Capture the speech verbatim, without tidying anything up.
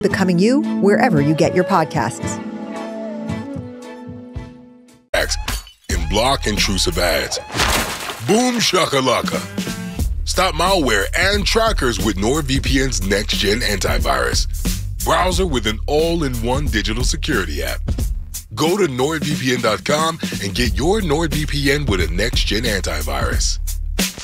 Becoming You wherever you get your podcasts. And block intrusive ads. Boom shakalaka. Stop malware and trackers with NordVPN's next-gen antivirus. Browser with an all-in-one digital security app. Go to nord v p n dot com and get your NordVPN with a next-gen antivirus.